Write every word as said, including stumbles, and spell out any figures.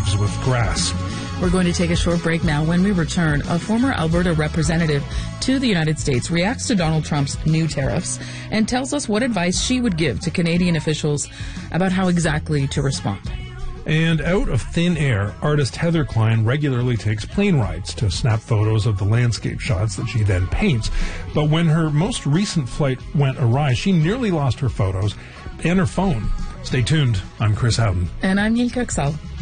leaves with grass. We're going to take a short break now. When we return, a former Alberta representative to the United States reacts to Donald Trump's new tariffs and tells us what advice she would give to Canadian officials about how exactly to respond. And out of thin air, artist Heather Klein regularly takes plane rides to snap photos of the landscape shots that she then paints. But when her most recent flight went awry, she nearly lost her photos and her phone. Stay tuned. I'm Chris Houghton. And I'm Neil Kirksall.